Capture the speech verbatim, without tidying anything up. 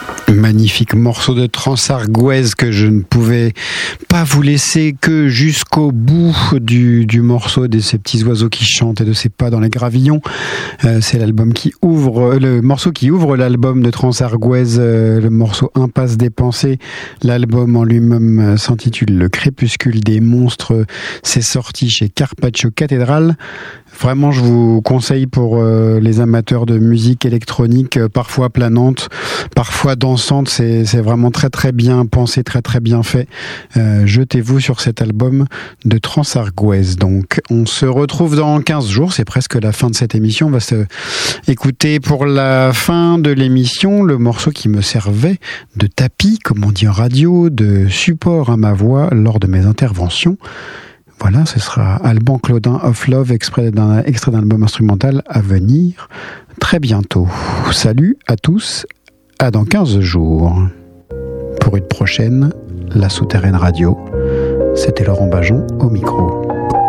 Magnifique morceau de Transarguez que je ne pouvais pas vous laisser que jusqu'au bout du, du morceau, de ces petits oiseaux qui chantent et de ces pas dans les gravillons. Euh, c'est l'album qui ouvre, le morceau qui ouvre l'album de Transarguez, euh, le morceau Impasse des pensées. L'album en lui-même s'intitule Le crépuscule des monstres. C'est sorti chez Carpaccio Cathédrale. Vraiment, je vous conseille pour euh, les amateurs de musique électronique, euh, parfois planante, parfois dansante. C'est, c'est vraiment très très bien pensé, très très bien fait. Euh, jetez-vous sur cet album de Transarguez. Donc, on se retrouve dans quinze jours. C'est presque la fin de cette émission. On va se écouter pour la fin de l'émission le morceau qui me servait de tapis, comme on dit en radio, de support à ma voix lors de mes interventions. Voilà, ce sera Alban Claudin of Love, extrait d'un, extrait d'un album instrumental à venir très bientôt. Salut à tous, à dans quinze jours. Pour une prochaine, La Souterraine Radio. C'était Laurent Bajon au micro.